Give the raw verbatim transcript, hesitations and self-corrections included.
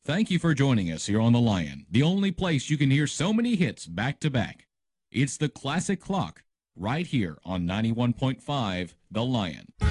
Thank you for joining us here on The Lion, the only place you can hear so many hits back to back. It's the Classic Clock, right here on ninety-one point five The Lion.